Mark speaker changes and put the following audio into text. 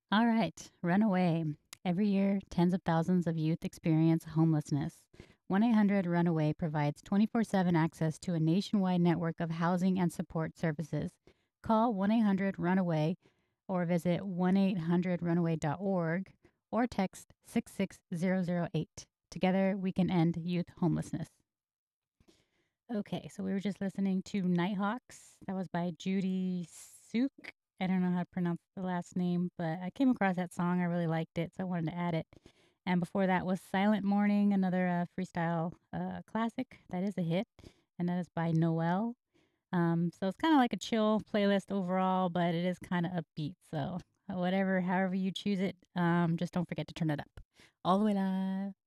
Speaker 1: All right, Runaway. Every year, tens of thousands of youth experience homelessness. 1 800 Runaway provides 24/7 access to a nationwide network of housing and support services. Call 1 800 Runaway or visit 1-800-runaway.org or text 66008. Together, we can end youth homelessness. Okay, so we were just listening to Nighthawks. That was by Judy Suk. I don't know how to pronounce the last name, but I came across that song. I really liked it, so I wanted to add it. And before that was Silent Morning, another freestyle classic. That is a hit, and that is by Noel. So it's kind of like a chill playlist overall, but it is kind of upbeat. So however you choose it, just don't forget to turn it up all the way live.